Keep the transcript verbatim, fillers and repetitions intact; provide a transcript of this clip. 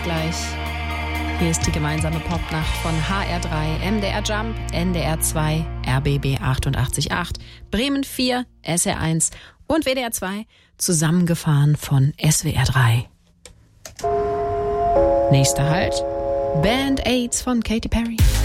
gleich. Hier ist die gemeinsame Popnacht von H R drei, M D R Jump, N D R zwei, R B B achtundachtzig Komma acht, Bremen vier, S R eins und W D R zwei, zusammengefahren von S W R drei. Nächster Halt, Band-Aids von Katy Perry.